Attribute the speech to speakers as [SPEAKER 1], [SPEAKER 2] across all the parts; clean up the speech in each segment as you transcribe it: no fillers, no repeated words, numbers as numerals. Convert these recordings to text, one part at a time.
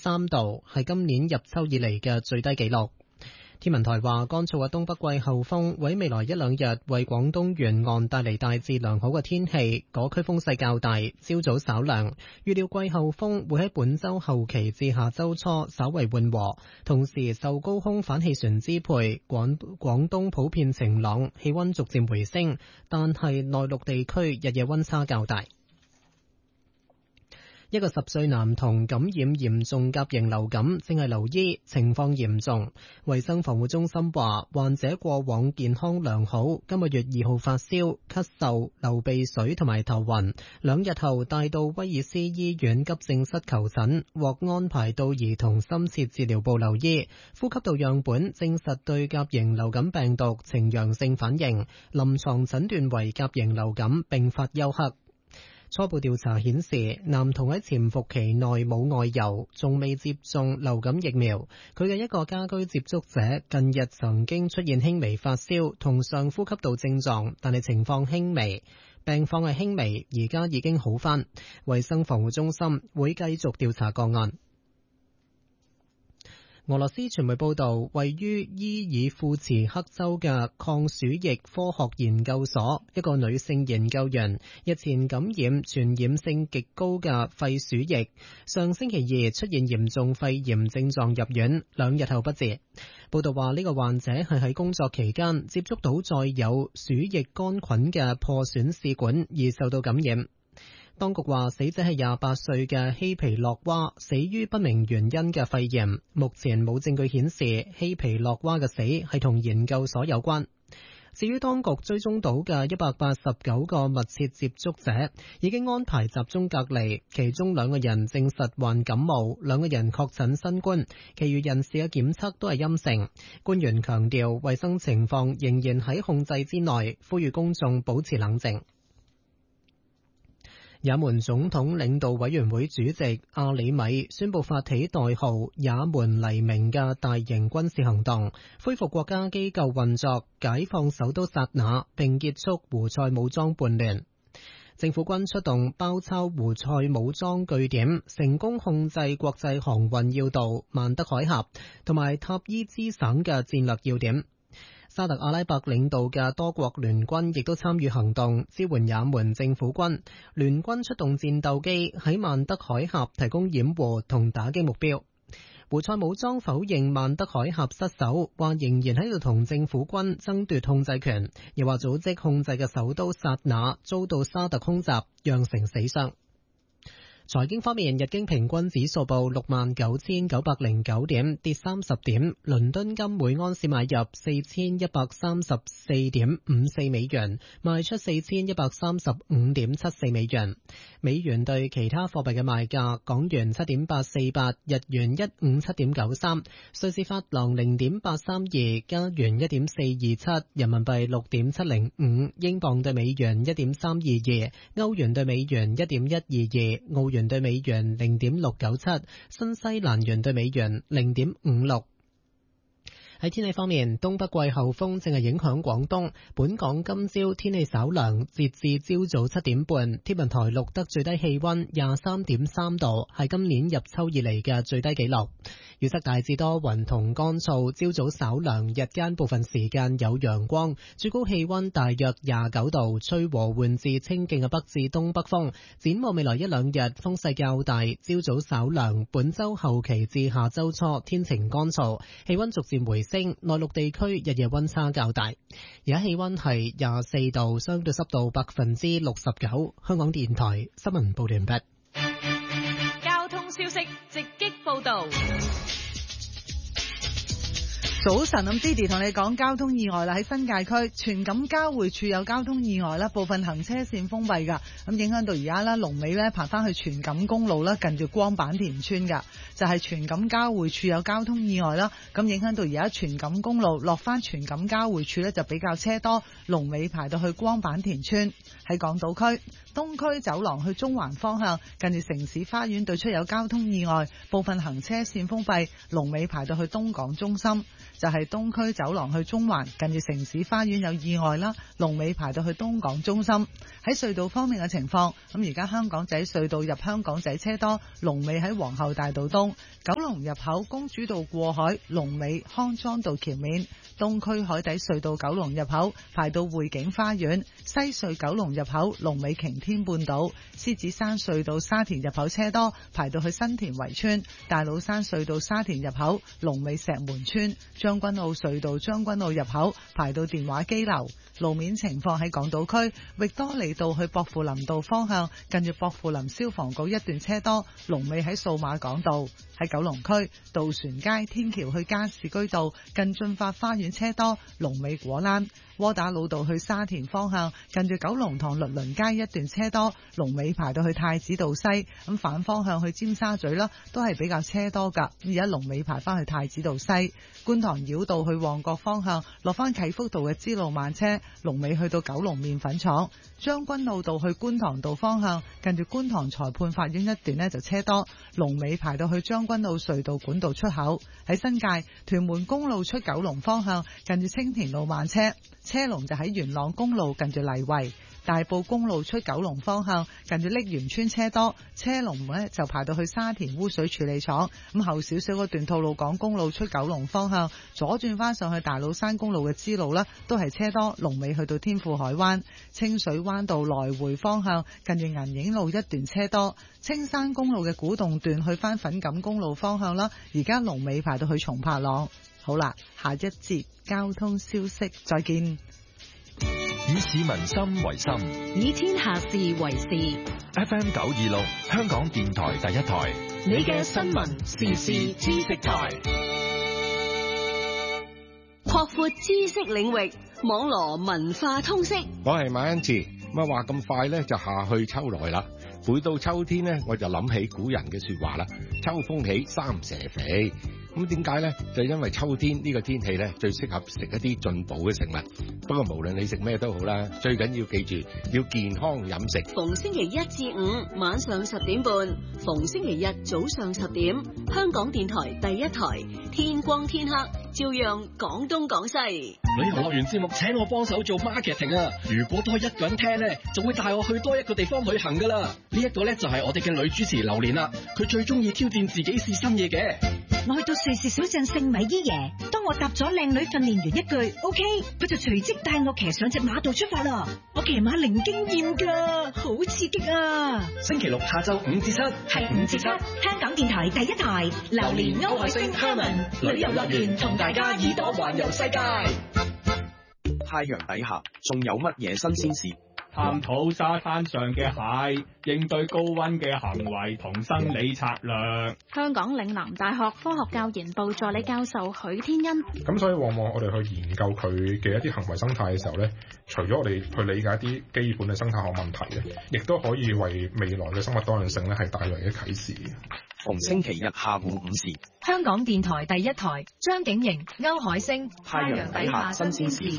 [SPEAKER 1] 3度，係今年入秋以嚟嘅最低紀錄。天文台話，乾燥嘅東北季候風會未來一兩日為廣東沿岸帶嚟大致良好嘅天氣，嗰區風勢較大，朝早稍涼。預料季候風會喺本週後期至下週初稍為緩和，同時受高空反氣旋支配，廣東普遍晴朗，氣溫逐漸回升，但係內陸地區日夜溫差較大。一個10歲男童感染嚴重甲型流感，正係留醫，情況嚴重。衛生防護中心話，患者過往健康良好，今個月2號發燒、咳嗽、流鼻水同埋頭暈，2日後帶到威爾斯醫院急症室求診，獲安排到兒童深切治療部留醫。呼吸道樣本證實對甲型流感病毒呈陽性反應，臨床診斷為甲型流感並發休克。初步調查顯示，男童喺潛伏期內冇外遊，仲未接種流感疫苗。佢嘅一個家居接觸者近日曾經出現輕微發燒同上呼吸道症狀，但係情況輕微，病況係輕微，而家已經好返。衛生防護中心會繼續調查個案。俄羅斯傳媒報道，位於伊爾庫茨克州嘅抗鼠疫科學研究所，一個女性研究員日前感染傳染性極高嘅肺鼠疫，上星期2出現嚴重肺炎症狀入院，2日後不治。報道話，呢個患者係喺工作期間接觸到載有鼠疫桿菌嘅破損試管而受到感染。當局話，死者係28歲嘅希皮洛娃，死於不明原因嘅肺炎。目前冇證據顯示希皮洛娃嘅死係同研究所有關。至於當局追蹤到嘅189個密切接觸者，已經安排集中隔離，其中2個人證實患感冒，2個人確診新冠，其餘人士嘅檢測都係陰性。官員強調，衛生情況仍然喺控制之內，呼籲公眾保持冷靜。也門總統領導委員會主席阿里米宣布發起代號也門黎明嘅大型軍事行動，恢復國家機構運作，解放首都薩那，並結束胡塞武裝叛亂。政府軍出動包抄胡塞武裝據點，成功控制國際航運要道曼德海峽同埋塔伊茲省嘅戰略要點。沙特阿拉伯領導嘅多國聯軍亦都參與行動，支援也門政府軍。聯軍出動戰鬥機喺曼德海峽提供掩護同打擊目標。胡塞武裝否認曼德海峽失守，話仍然喺度同政府軍爭奪控制權，又話組織控制嘅首都薩那遭到沙特空襲，釀成死傷。財經方面，日經平均指數報69,909點，跌30點。倫敦金每安士買入4134.54美元，賣出4135.74美元。美元對其他貨幣嘅賣價：港元7.848，日元157.93，瑞士法郎0.832，加元1.427，人民幣6.705，英鎊對美元1.322，歐元對美元1.122，澳元對美元0.697，新西蘭元對美元0.56。喺天氣方面，東北季候風正係影響廣東。本港今朝天氣稍涼，截至朝早7點半，天文台錄得最低氣溫23.3度，係今年入秋以嚟嘅最低紀錄。預測大致多雲同乾燥，朝早稍涼，日間部分時間有陽光，最高氣溫大約29度，吹和緩至清勁嘅北至東北風。展望未來一兩日風勢較大，朝早稍涼，本週後期至下週初天晴乾燥，氣溫逐漸回升，內陸地區日夜溫差較大。而家氣溫係24度，相對濕度69%。香港電台新聞報道完畢。
[SPEAKER 2] 交通消息直擊報道。
[SPEAKER 3] 早晨，咁 Didi 同你講交通意外啦，喺新界區荃錦交匯處有交通意外啦，部分行車線封閉噶，咁影響到而家啦，龍尾咧爬翻去荃錦公路啦，近住光板田村噶，就係荃錦交匯處有交通意外啦，咁影響到而家荃錦公路落翻荃錦交匯處咧就比較車多，龍尾排到去光板田村。喺港島區東區走廊去中環方向，近住城市花園對出有交通意外，部分行車線封閉，龍尾排到去東港中心。 就係東區走廊去中環，近住城市花園有意外啦，龍尾排到去東港中心。喺隧道方面嘅情況，咁而家香港仔隧道入香港仔車多，龍尾喺皇后大道東；九龍入口公主道過海，龍尾康莊道橋面；東區海底隧道九龍入口排到匯景花園；西隧九龍入口龍尾擎天半島；獅子山隧道沙田入口車多，排到去新田圍村；大老山隧道沙田入口龍尾石門村；將軍澳隧道將軍澳入口排到電話機樓。路面情況喺港島區域多利道去薄扶林道方向，近住薄扶林消防局一段車多，龍尾喺數碼港道。喺九龍區渡船街天橋去加士居道近駿發花園車多，龍尾果欄。窩打老道去沙田方向，近住九龍塘律倫街一段車多，龍尾排到去太子道西。咁反方向去尖沙咀啦，都係比較車多噶。而家龍尾排翻去太子道西。觀塘繞道去旺角方向，落翻啟福道嘅支路慢車，龍尾去到九龍麵粉廠。將軍澳道去觀塘道方向，近住觀塘裁判法院一段呢就車多，龍尾排到去將軍澳隧道管道出口。喺新界屯門公路出九龍方向，近住青田路慢車，車龍就喺元朗公路近住泥圍。大埔公路出九龍方向，近住瀝源村車多，車龍呢就排到去沙田污水處理廠。咁後少少嗰段吐露港公路出九龍方向，左轉翻上去大老山公路嘅支路啦，都係車多，龍尾去到天富海灣。清水灣道來回方向，近住銀影路一段車多。青山公路嘅古洞段去翻粉錦公路方向啦，而家龍尾排到去松柏塱。好啦，下一節交通消息，再見。
[SPEAKER 4] 以市民心為心，
[SPEAKER 2] 以天下事為事。
[SPEAKER 4] FM 926，香港電台第一台，
[SPEAKER 2] 你嘅新聞時事知識台，擴闊知識領域，網羅文化通識。
[SPEAKER 5] 我係馬恩賜，咁話咁快咧就夏去秋來啦。每到秋天咧，我就諗起古人嘅說話啦，秋風起，三蛇肥。咁點解呢？就因為秋天呢個天氣呢，最適合食一啲進補嘅食物。不過無論你食咩都好啦，最緊要記住要健康飲食。
[SPEAKER 2] 逢星期一至五晚上10點半，逢星期日早上10點，香港電台第一台，天光天黑照樣講東講西。
[SPEAKER 6] 旅遊樂園節目請我幫手做 marketing 啊！如果多一個人聽呢，就會帶我去多一個地方旅行噶啦。呢一個呢，就係我哋嘅女主持榴蓮啦，佢最中意挑戰自己試新嘢嘅。
[SPEAKER 7] 我去到瑞士小鎮聖米伊耶，當我答咗靚女訓練員一句 OK， 佢就隨即帶我騎上隻馬度出發啦。我騎馬零經驗噶，好刺激啊！
[SPEAKER 6] 星期六下晝5至7，
[SPEAKER 7] 係5至7，香港電台第一台，榴蓮歐海星 Herman 旅遊樂園同大家耳朵環遊世界。
[SPEAKER 8] 太陽底下仲有乜嘢新鮮事？
[SPEAKER 9] 探討沙灘上嘅蟹，應對高溫嘅行為同生理策略。
[SPEAKER 10] 香港嶺南大學科學教研部助理教授許天恩。
[SPEAKER 11] 咁所以往往我哋去研究佢嘅一啲行為生態嘅時候呢，除咗我哋去理解一啲基本嘅生態學問題嘅，亦都可以為未來嘅生物多樣性呢係帶來嘅啟示。
[SPEAKER 8] 逢星期日下午5時，
[SPEAKER 12] 香港電台第一台，張景瑩、歐海星，
[SPEAKER 8] 太陽底下新鮮事。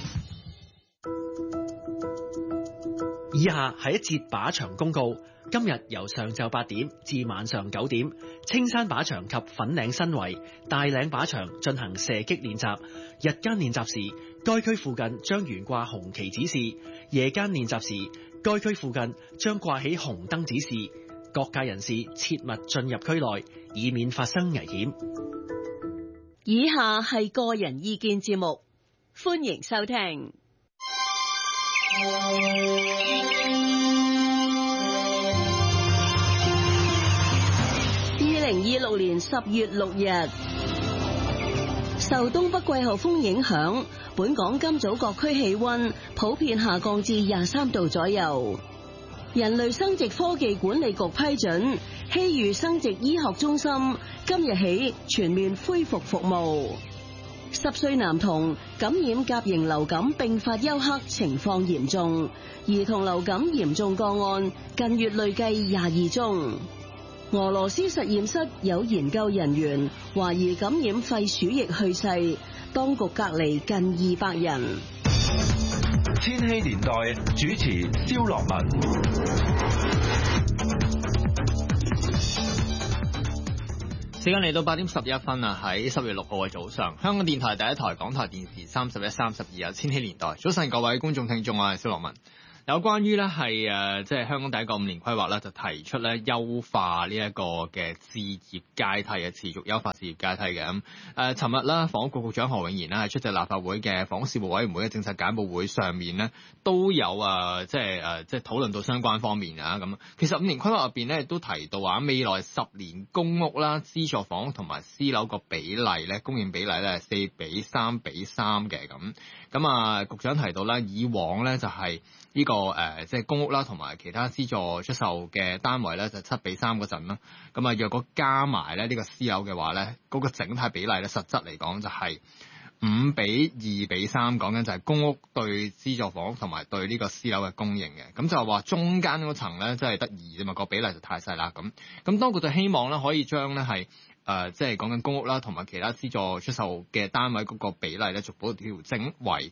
[SPEAKER 13] 以下係一節靶場公告。今日由上晝8點至晚上9點，青山靶場及粉嶺新圍、大嶺靶場進行射擊練習。日間練習時，該區附近將懸掛紅旗指示；夜間練習時，該區附近將掛起紅燈指示。各界人士切勿進入區內，以免發生危險。
[SPEAKER 2] 以下係個人意見節目，歡迎收聽。2026年10月6日，受東北季候風影響，本港今早各區氣溫普遍下降至23度左右。人類生殖科技管理局批准，希預生殖醫學中心今日起全面恢復服務。10歲男童感染甲型流感併發休克，情況嚴重。兒童流感嚴重個案近月累計22宗。俄羅斯實驗室有研究人員懷疑感染肺鼠疫去世，當局隔離近200人。
[SPEAKER 4] 千禧年代主持蕭樂文。
[SPEAKER 14] 時間嚟到8點11分啊！喺10月6號嘅早上，香港電台第一台、港台電視31、32有千禧年代。早晨各位觀眾聽眾，我係蕭樂文。有關於咧係即係香港第一個5年規劃咧，就提出咧優化呢一個嘅置業階梯嘅持續優化置業階梯嘅咁。尋日啦，房屋局局長何永賢咧喺出席立法會嘅房屋事務委員會嘅政策簡報會上面咧，都有即係討論到相關方面啊咁。其實5年規劃入邊咧都提到話，未來10年公屋啦、資助房屋同埋私樓個比例咧，供應比例咧係4:3:3嘅咁。咁啊，局長提到啦，以往咧就係呢個即係公屋啦，同埋其他資助出售嘅單位咧，就7:3嗰陣啦。咁啊，若果加埋咧呢個私樓嘅話咧，嗰個整體比例咧，實質嚟講就係5:2:3，講緊就係公屋對資助房屋同埋對呢個私樓嘅供應嘅。咁就係話中間嗰層咧，真係得2啫嘛，個比例就太細啦。咁當局就希望咧，可以將咧係即係講緊公屋啦，同埋其他資助出售嘅單位嗰個比例咧，逐步調整為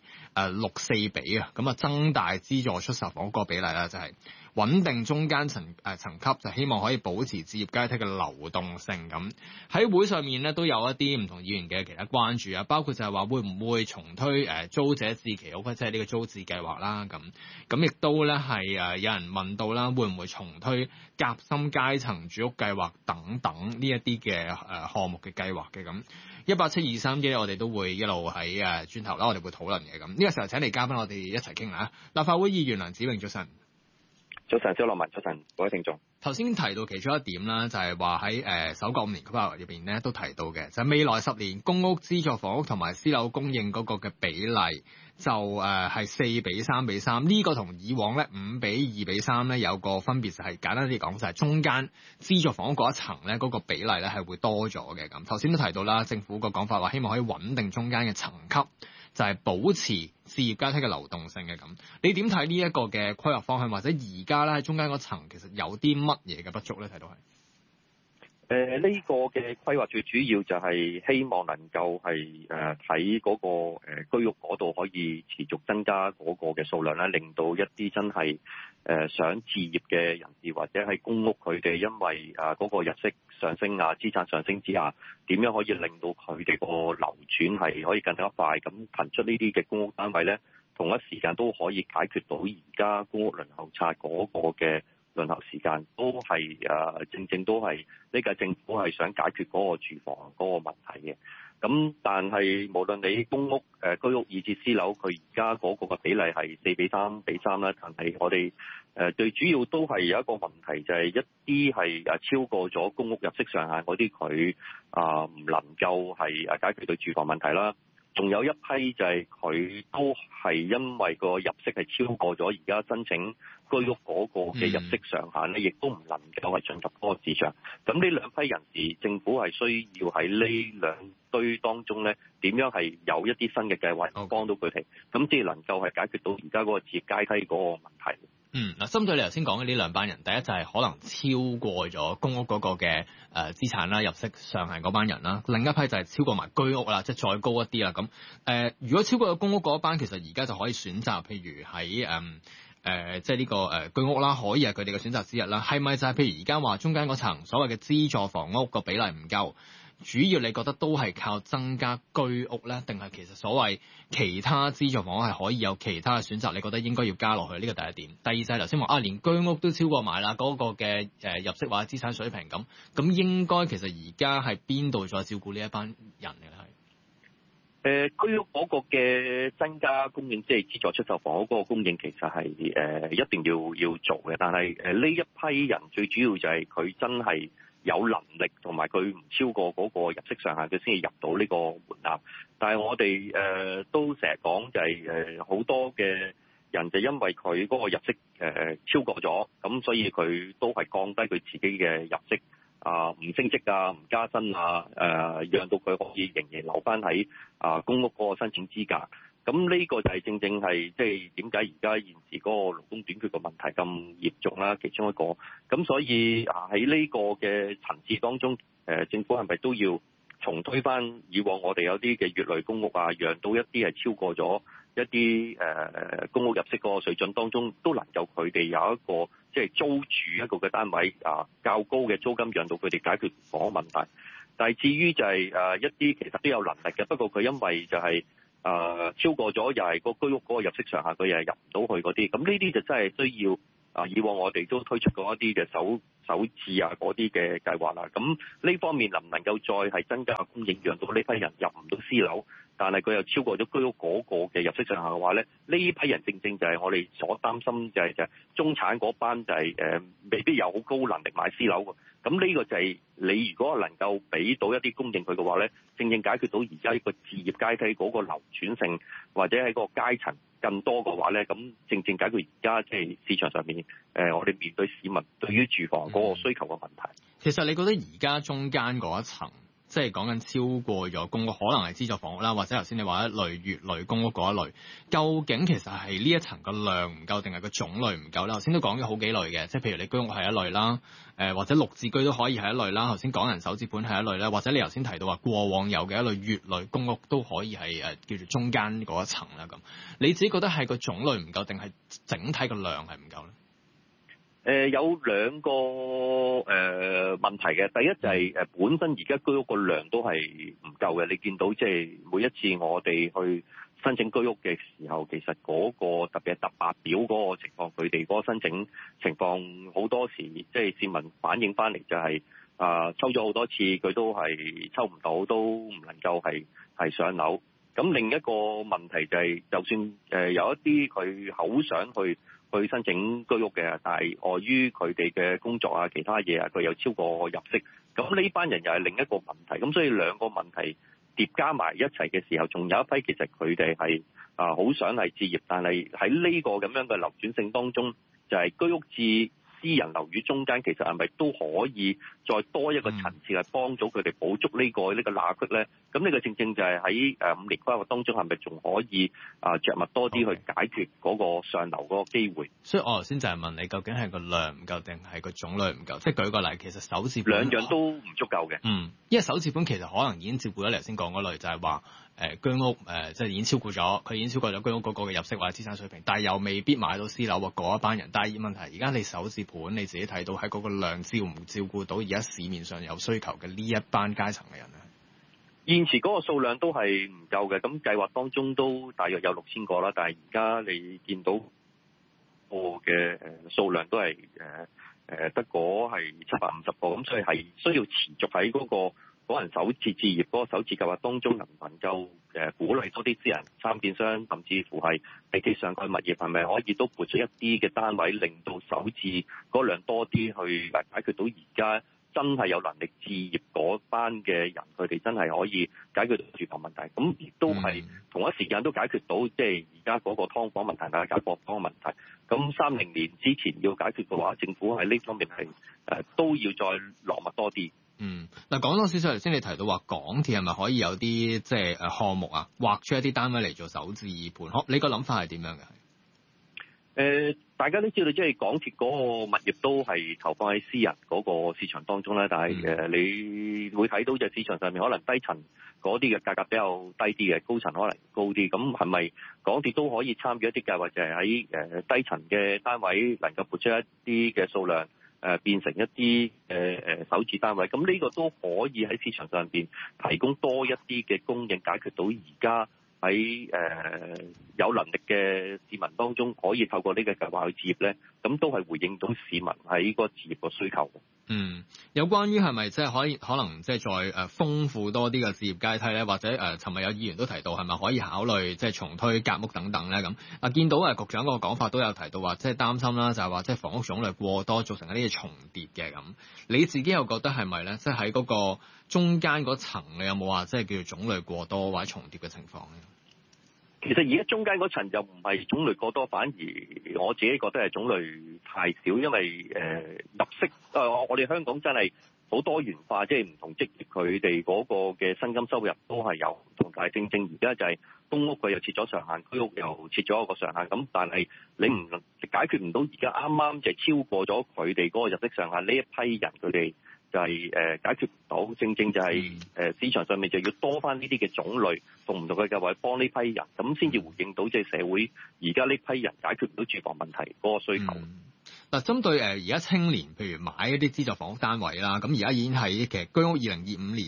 [SPEAKER 14] 6:4比啊，咁啊增大資助出售房屋嗰個比例啦，就係穩定中間層級，就希望可以保持置業階梯嘅流動性咁。喺會上面咧都有一啲唔同議員嘅其他關注啊，包括就係話會唔會重推租者置其屋，即係呢個租置計劃啦咁亦都咧係有人問到啦，會唔會重推夾心階層住屋計劃等等呢一啲嘅項目嘅計劃嘅咁。18723我哋都會一路喺轉頭啦，我哋會討論嘅咁。呢個時候請嚟嘉賓，我哋一齊傾下。立法會議員梁子穎，早晨。
[SPEAKER 15] 早晨，蕭樂文，早晨，各位聽眾。
[SPEAKER 14] 頭先提到其中一點啦，就係話喺首個5年規劃入邊咧都提到嘅，就係未來10年公屋、資助房屋同埋私樓供應嗰個嘅比例就係4:3:3。呢個同以往咧5:2:3咧有個分別，就係簡單啲講就係中間資助房屋嗰一層咧嗰個比例咧係會多咗嘅咁。頭先都提到啦，政府個講法話希望可以穩定中間嘅層級，就係保持置業階梯嘅流動性嘅咁。你點睇呢一個嘅規劃方向，或者而家咧喺中間嗰層其實有啲乜嘢嘅不足咧？睇到係
[SPEAKER 15] 呢個嘅規劃最主要就係希望能夠係喺嗰個居屋嗰度可以持續增加嗰個嘅數量啦，令到一啲真係想置業嘅人士或者係公屋佢哋因為嗰個日息上升啊、資產上升之下，點樣可以令到佢哋個流轉係可以更加快，咁騰出呢啲嘅公屋單位咧，同一時間都可以解決到而家公屋輪候冊嗰個嘅輪候時間，都係正正都係呢個政府係想解決嗰個住房嗰個問題嘅。咁但係無論你公屋、居屋以至私樓，佢而家嗰個嘅比例係4:3:3啦。但係我哋最主要都係有一個問題，就係一啲係超過咗公屋入息上限嗰啲，佢唔能夠係解決到住房問題啦。仲有一批就係佢都係因為個入息係超過咗而家申請居屋嗰個嘅入息上限咧，亦都唔能夠係進入嗰個市場。咁呢兩批人士，政府係需要喺呢兩堆當中咧，點樣係有一啲新嘅計劃幫到佢哋，咁至能夠係解決到而家嗰個置業階梯嗰個問題。
[SPEAKER 14] 嗱，針對你頭先講嘅呢兩班人，第一就係可能超過咗公屋嗰個嘅資產啦、入息上限嗰班人啦，另一批就係超過埋居屋啦，即係再高一啲啦。咁如果超過咗公屋嗰一班，其實而家就可以選擇，譬如喺即係呢個居屋啦，可以係佢哋嘅選擇之一啦。係咪就係譬如而家話中間嗰層所謂嘅資助房屋個比例唔夠？主要你覺得都係靠增加居屋咧，定係其實所謂其他資助房屋係可以有其他嘅選擇？你覺得應該要加落去？呢個第一點。第二就係頭先話連居屋都超過埋啦，嗰個嘅入息或者資產水平咁應該其實而家係邊度再照顧呢一班人嘅咧？
[SPEAKER 15] 居屋嗰個嘅增加供應，即係資助出售房屋嗰個供應，其實係一定要做嘅。但係呢一批人最主要就係佢真係有能力，同埋佢唔超過嗰個入息上限，佢先至入到呢個門檻。但係我哋都成日講就係好多嘅人就因為佢嗰個入息超過咗，咁所以佢都係降低佢自己嘅入息唔升職啊、唔加薪啊，讓到佢可以仍然留翻喺公屋嗰個申請資格。咁呢個就係正正係即係點解而家現時嗰個勞工短缺嘅問題咁嚴重啦，其中一個。咁所以喺呢個嘅層次當中，政府係咪都要重推翻以往我哋有啲嘅乙類公屋啊，讓到一啲係超過咗一啲公屋入息嗰個水準當中，都能夠佢哋有一個即係租住一個嘅單位較高嘅租金，讓到佢哋解決房屋問題。 但係至於就係一啲其實都有能力嘅，不過佢因為就係超過咗又係個居屋嗰個入息上限，佢又係入唔到去嗰啲，咁呢啲就真係需要以往我哋都推出過一啲嘅首置啊嗰啲嘅計劃啦。咁呢方面能唔能夠再係增加供應，讓到呢批人入唔到私樓，但係佢又超過咗居屋嗰個嘅入息上限嘅話咧，呢批人正正就係我哋所擔心就係中產嗰班就係未必有好高能力買私樓嘅。咁呢個就係你如果能夠俾到一啲供應佢嘅話咧，正正解決到而家呢個置業階梯嗰個流轉性，或者喺個階層更多嘅話咧，咁正正解決而家即係市場上面我哋面對市民對於住房嗰個需求嘅問題。
[SPEAKER 14] 其實你覺得而家中間嗰一層？即係講緊超過咗公屋，可能係資助房屋啦，或者頭先你話一類乙類公屋嗰一類，究竟其實係呢一層個量唔夠定係個種類唔夠咧？頭先都講咗好幾類嘅，即係譬如你居屋係一類啦，或者綠置居都可以係一類啦。頭先港人首置盤係一類啦，或者你頭先提到話過往有嘅一類乙類公屋都可以係叫做中間嗰一層啦。咁你自己覺得係個種類唔夠定係整體個量係唔夠咧？
[SPEAKER 15] 有兩個問題嘅，第一就係本身而家居屋個量都係唔夠嘅。你見到即係每一次我哋去申請居屋嘅時候，其實嗰個特別係特白表嗰個情況，佢哋嗰個申請情況好多時即係市民反映翻嚟就係抽咗好多次，佢都係抽唔到，都唔能夠係上樓。咁另一個問題就係，就算有一啲佢好想去申請居屋嘅，但係礙於佢哋嘅工作啊、其他嘢啊，佢有超過入息，咁呢班人又係另一個問題。咁所以兩個問題疊加埋一齊嘅時候，仲有一批其實佢哋係好想係置業，但係喺呢個咁樣嘅流轉性當中，就係居屋至私人樓宇中間，其實係咪都可以再多一個層次嚟幫到佢哋補足呢個罅隙咧？咁呢個正正就係喺5年規劃當中，係咪仲可以着墨多啲去解決嗰個上樓嗰個機會？
[SPEAKER 14] 所以我頭先就係問你，究竟係個量唔夠定係個種類唔夠？即係舉個例，其實首置盤
[SPEAKER 15] 兩樣都唔足夠嘅。
[SPEAKER 14] 因為首置盤其實可能已經照顧咗你頭先講嗰類，就係話居屋即係已經超過咗，佢已經超過咗居屋嗰個嘅入息或者資產水平，但係又未必買到私樓喎嗰一班人。但係問題而家你首置盤你自己睇到喺嗰個量照唔照顧到而家市面上有需求嘅呢一班階層嘅人咧？
[SPEAKER 15] 現時嗰個數量都係唔夠嘅，咁計劃當中都大約有6000個啦，但係而家你見到個嘅數量都係得嗰係750個，咁所以係需要持續喺嗰個港人首次置業嗰個首次計劃當中，能唔能夠鼓勵多啲私人參建商，甚至乎係地基上蓋物業，係咪可以都撥出一啲嘅單位，令到首置嗰量多啲，去解決到而家真係有能力置業嗰班嘅人，佢哋真係可以解決到住房問題。咁亦都係同一時間都解決到即係而家嗰個劏房問題啊、解放房嘅問題。咁30年之前要解決嘅話，政府喺呢方面係都要再落墨多啲。
[SPEAKER 14] 嗱，講多少少頭先你提到話港鐵係咪可以有啲即係項目啊，劃出一啲單位嚟做首置盤？你個諗法係點樣嘅？
[SPEAKER 15] 大家都知道，即係港鐵嗰個物業都係投放喺私人嗰個市場當中咧，但係你會睇到就市場上面可能低層嗰啲嘅價格比較低啲嘅，高層可能高啲。咁係咪港鐵都可以參與一啲計劃，就係喺低層嘅單位能夠撥出一啲嘅數量？變成一啲首置單位，咁呢個都可以喺市場上邊提供多一啲嘅供應，解決到而家喺有能力嘅市民當中，可以透過呢個計劃去置業咧，咁都係回應到市民喺個置業個需求。
[SPEAKER 14] 有關於係咪即係可能即係再豐富多啲嘅置業階梯咧，或者尋日有議員都提到係咪可以考慮即係重推夾屋等等咧咁。見到局長個講法都有提到話，即係擔心啦，就係話即係房屋種類過多，造成一啲嘅重疊嘅咁。你自己又覺得係咪咧？即係喺嗰個中間嗰層，你有冇話即係叫做種類過多或者重疊嘅情況咧？
[SPEAKER 15] 其實而家中間嗰層就唔係種類過多，反而我自己覺得係種類太少，因為入息我哋香港真係好多元化，即係唔同職業佢哋嗰個嘅薪金收入都係有唔同，但係正正而家就係公屋佢又設咗上限，居屋又設咗一個上限，咁但係你唔解決唔到而家啱啱就超過咗佢哋嗰個入息上限呢一批人，佢哋就係解決唔到，正正就係市場上面就要多翻呢啲嘅種類同唔同嘅計劃幫呢批人，咁先至回應到即係社會而家呢批人解決唔到住房問題嗰個需求。
[SPEAKER 14] 嗱，針對而家青年，譬如買一啲資助房屋單位啦，咁而家已經係其實居屋2025年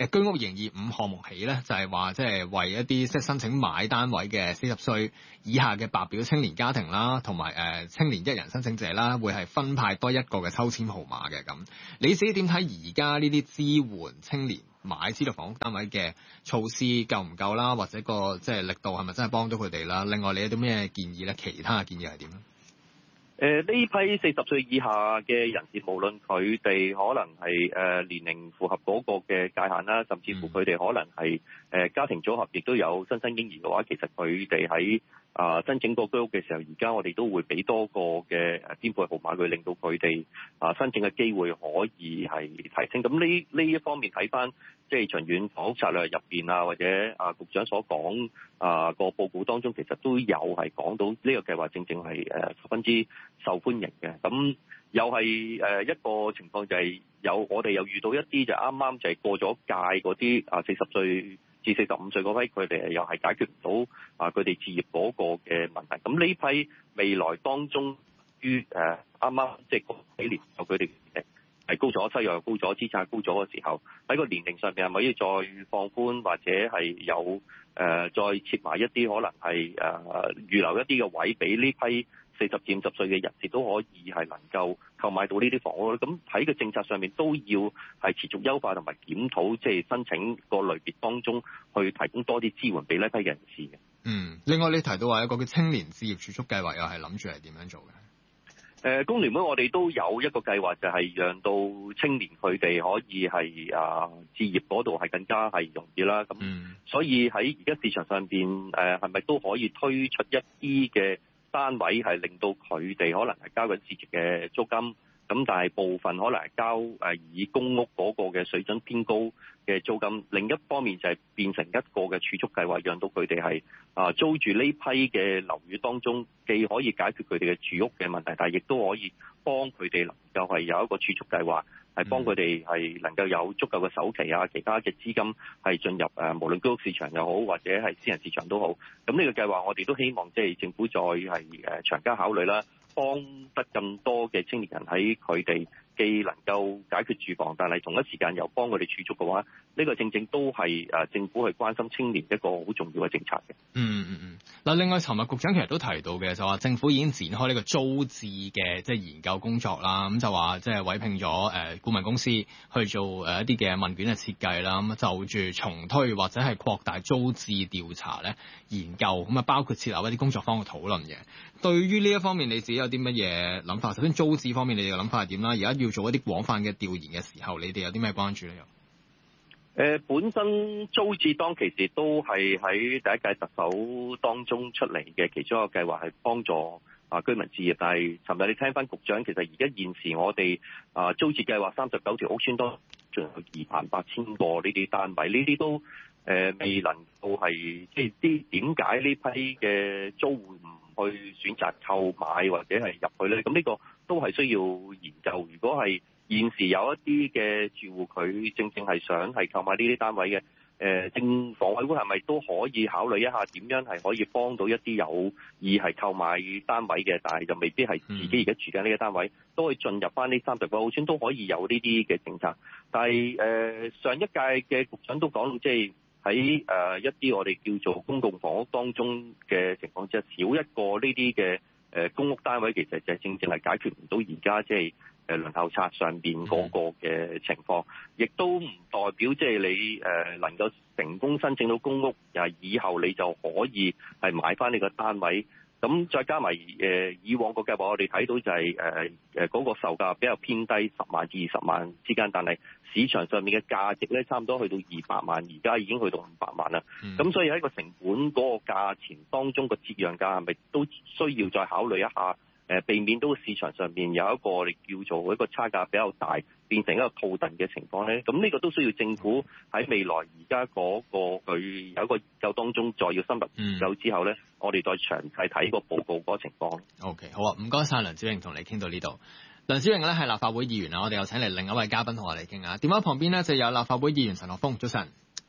[SPEAKER 14] 居屋225項目起咧，就係話即係為一啲即係申請買單位嘅40歲以下嘅白表青年家庭啦，同埋青年一人申請者啦，會係分派多一個嘅抽籤號碼嘅咁。你自己點睇而家呢啲支援青年買私樓房屋單位嘅措施夠唔夠啦？或者個即係力度係咪真係幫到佢哋啦？另外你有啲咩建議咧？其他嘅建議係點咧？
[SPEAKER 15] 呢批40歲以下嘅人士，無論佢哋可能係年齡符合嗰個嘅界限啦，甚至乎佢哋可能係家庭組合，亦都有新生嬰兒嘅話，其實佢哋喺申請個居屋嘅時候，而家我哋都會俾多個嘅編配號碼佢，令到佢哋申請嘅機會可以係提升。咁呢一方面睇翻，即係長遠房屋策略入邊啊，或者局長所講個報告當中，其實都有係講到呢個計劃正正係十分之受歡迎嘅。咁又係一個情況就係我哋又遇到一啲就啱啱就係過咗界嗰啲40歲至45歲嗰批，佢哋又係解決唔到佢哋置業嗰個嘅問題。咁呢批未來當中於啱啱即係幾年後佢哋係高咗，收入又高咗，資產高咗嘅時候，喺個年齡上面係咪要再放寬，或者係有再設埋一啲可能係預留一啲嘅位俾呢批40至50歲嘅人士都可以係能夠購買到呢啲房屋。咁喺個政策上面都要係持續優化同埋檢討，即係申請個類別當中去提供多啲支援俾呢批嘅人士嘅。
[SPEAKER 14] 另外你提到話一個叫青年置業儲蓄計劃，又係諗住係點樣做嘅？
[SPEAKER 15] 工聯會我哋都有一個計劃，就係讓到青年佢哋可以係置業嗰度係更加係容易啦。咁所以喺而家市場上邊係咪都可以推出一啲嘅單位係令到佢哋可能係交緊市值嘅租金，咁但係部分可能係交以公屋嗰個嘅水準偏高嘅租金。另一方面就係變成一個嘅儲蓄計劃，讓到佢哋係租住呢批嘅樓宇當中，既可以解決佢哋嘅住屋嘅問題，但係亦都可以幫佢哋能夠係有一個儲蓄計劃，係幫佢哋係能夠有足夠嘅首期啊，其他嘅資金係進入無論居屋市場又好，或者係私人市場都好。咁呢個計劃我哋都希望即係政府再係長加考慮啦，幫得更多嘅青年人喺佢哋既能夠解決住房，但係同一時間又幫佢哋儲蓄嘅話，呢個正正都係政府去關心青年一個好重要嘅政策嘅。
[SPEAKER 14] 嗱，另外尋日局長其實都提到嘅，就話政府已經展開呢個租置嘅即係研究工作啦。咁就話即係委聘咗顧問公司去做一啲嘅問卷嘅設計啦。咁就住重推或者係擴大租置調查咧研究，咁啊包括設立一啲工作坊嘅討論嘅。對於呢一方面，你自己有啲乜嘢諗法？首先租置方面，你哋嘅諗法係點啦？而家要做一啲廣泛嘅調研嘅時候，你哋有啲咩關注咧？
[SPEAKER 15] 本身租置當其時都係喺第一屆特首當中出嚟嘅其中一個計劃，係幫助居民置業。但係尋日你聽翻局長，其實而家現時我哋租置計劃39條屋邨都仲有28000個呢啲單位，呢啲都未能夠係即係啲點解呢批嘅租戶唔去選擇購買或者係入去咧？咁呢個都係需要研究。如果係現時有一啲嘅住戶佢正係想係購買呢啲單位嘅，政房委會係咪都可以考慮一下點樣係可以幫到一啲有意係購買單位嘅，但係就未必係自己而家住緊呢個單位，都可以進入翻呢30個屋邨都可以有呢啲嘅政策。但係上一屆嘅局長都講到，即係喺一啲我哋叫做公共房屋當中嘅情況之下，少一個呢啲嘅公屋單位，其實就正係解決唔到而家即係輪候冊上邊嗰個嘅情況，亦都唔代表即係你能夠成功申請到公屋，以後你就可以係買翻你個單位。咁再加埋以往個計劃，我哋睇到就係嗰個售價比較偏低，10萬至20萬之間，但係市場上面嘅價值咧，差唔多去到200萬，而家已經去到500萬啦。咁所以喺個成本嗰個價錢當中個折讓價係咪都需要再考慮一下？避免到市場上面有一個我哋叫做一個差價比較大，變成一個套戥嘅情況咧。咁呢個都需要政府喺未來而家嗰個佢有一個研究當中，再要深入研究之後咧，我哋再詳細睇個報告嗰個情況。
[SPEAKER 14] OK， 好啊，唔該晒梁子穎，同你傾到呢度。梁子穎咧係立法會議員啊，我哋又請嚟另一位嘉賓同我哋傾下。電話旁邊呢就有立法會議員陳學鋒，早晨。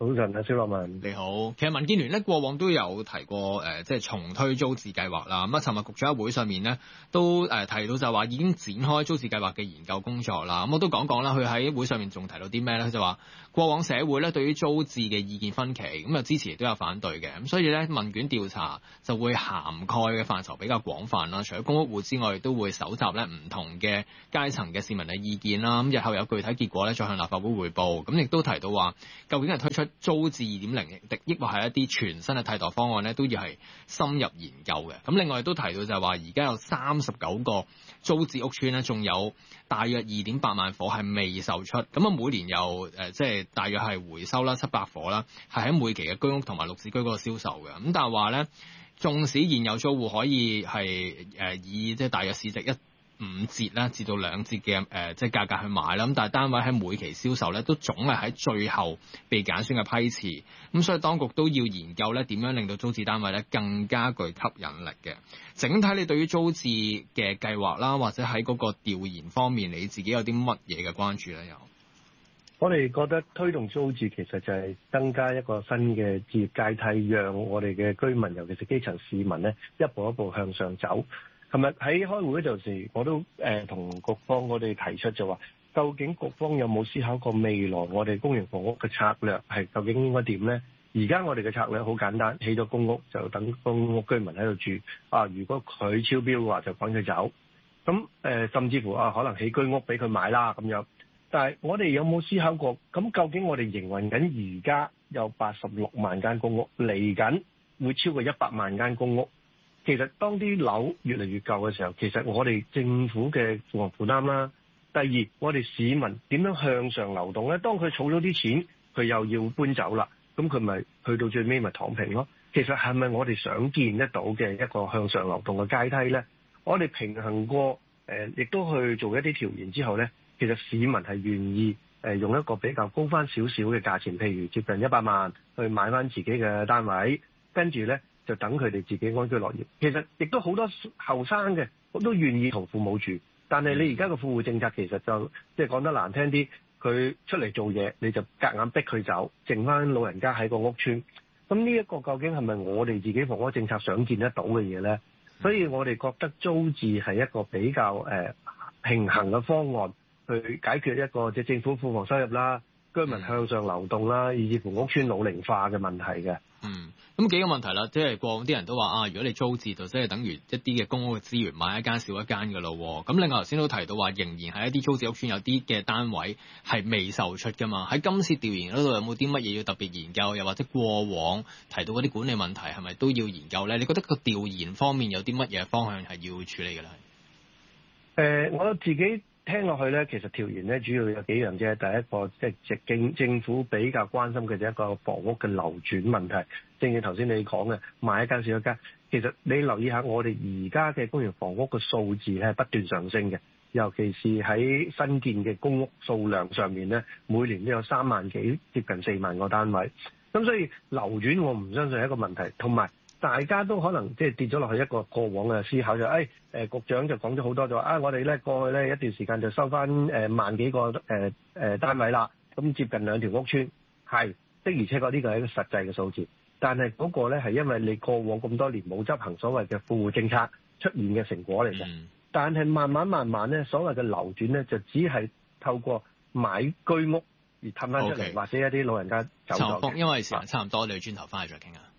[SPEAKER 16] 早晨啊，蕭樂文，
[SPEAKER 14] 你好。其實民建聯咧過往都有提過即係重推租置計劃啦。咁啊，尋日局長喺會上面咧都提到就話已經展開租置計劃嘅研究工作啦。咁我都講啦，佢喺會上面仲提到啲咩咧？佢就話過往社會咧對於租置嘅意見分歧，咁啊支持亦都有反對嘅。咁所以咧問卷調查就會涵蓋嘅範疇比較廣泛啦。除咗公屋戶之外，亦都會搜集咧唔同嘅階層嘅市民嘅意見啦。咁日後有具體結果咧，再向立法會匯報。咁亦都提到話，究竟係推出租置2.0，抑或係一啲全新嘅替代方案咧，都要係深入研究嘅。咁另外都提到就係話，而家有39個租置屋邨咧，仲有大約2.8萬伙係未售出。咁啊，每年有即係大約係回收啦700伙啦，係喺每期嘅居屋同埋綠置居嗰個銷售嘅。咁但係話咧，縱使現有租戶可以係以即係大約市值5折啦，至到2折嘅即係價格去買啦，咁但係單位喺每期銷售咧，都總係喺最後被揀選嘅批次，咁所以當局都要研究咧點樣令到租置單位咧更加具吸引力嘅。整體你對於租置嘅計劃啦，或者喺嗰個調研方面，你自己有啲乜嘢嘅關注咧？有
[SPEAKER 16] 我哋覺得推動租置其實就係增加一個新嘅置業階梯，讓我哋嘅居民，尤其是基層市民咧，一步一步向上走。琴日喺開會嗰陣時，我都同局方我哋提出就話，究竟局方有冇思考過未來我哋公營房屋嘅策略係究竟應該點呢？而家我哋嘅策略好簡單，起咗公屋就等公屋居民喺度住。如果佢超標嘅話，就趕佢走。咁甚至乎可能起居屋俾佢買啦咁樣。但係我哋有冇思考過？咁究竟我哋營運緊而家有86萬間公屋，嚟緊會超過100萬間公屋。其實當啲樓越嚟越舊嘅時候，其實我哋政府嘅負擔啦。第二，我哋市民點樣向上流動咧？當佢儲咗啲錢，佢又要搬走啦，咁佢咪去到最尾咪躺平咯？其實係咪我哋想見得到嘅一個向上流動嘅階梯咧？我哋平衡過亦都去做一啲調研之後咧，其實市民係願意用一個比較高翻少少嘅價錢，譬如接近100萬去買翻自己嘅單位，跟住咧，就等佢哋自己安居樂業。其實亦都好多後生嘅，我都願意同父母住。但係你而家個富戶政策其實就即係講得難聽啲，佢出嚟做嘢，你就夾硬逼佢走，剩翻老人家喺個屋邨。咁呢一個究竟係咪我哋自己房屋政策想見得到嘅嘢呢？所以我哋覺得租置係一個比較平衡嘅方案，去解決一個即係政府庫房收入啦、居民向上流動啦，以至乎屋邨老齡化嘅問題嘅。
[SPEAKER 14] 咁幾個問題啦，即係過往啲人都話如果你租置就即係等於一啲嘅公屋嘅資源買一間少一間㗎咯。咁另外頭先都提到話，仍然係一啲租置屋邨有啲嘅單位係未售出㗎嘛。喺今次調研嗰度有冇啲乜嘢要特別研究，又或者過往提到嗰啲管理問題係咪都要研究咧？你覺得個調研方面有啲乜嘢方向係要處理嘅咧？
[SPEAKER 16] 我自己聽落去咧，其實調研咧主要有幾樣啫。第一個即係政府比較關心嘅就係一個房屋嘅流轉問題。正如頭先你講嘅，買一間少一間。其實你留意下，我哋而家嘅公營房屋嘅數字咧係不斷上升嘅，尤其是喺新建嘅公屋數量上面咧，每年都有3萬幾，接近4萬個單位。咁所以流轉我唔相信係一個問題，同埋大家都可能即係跌咗落去一個過往嘅思考，就局長就講咗好多，就話我哋咧過去咧一段時間就收翻萬幾個單位啦，咁接近2條屋邨，係的而且確呢個係一個實際嘅數字。但係嗰個咧係因為你過往咁多年冇執行所謂嘅富戶政策出現嘅成果嚟嘅。但係慢慢咧，所謂嘅流轉咧就只係透過買居屋而氹翻出嚟，或者一啲老人家走咗。
[SPEAKER 14] 因為時間差唔多，你轉頭翻去再傾下。